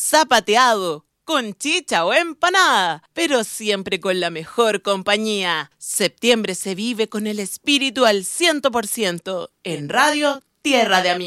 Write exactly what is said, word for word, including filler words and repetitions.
zapateado, con chicha o empanada, pero siempre con la mejor compañía. Septiembre se vive con el espíritu al cien por ciento en Radio Tierra de Amigos.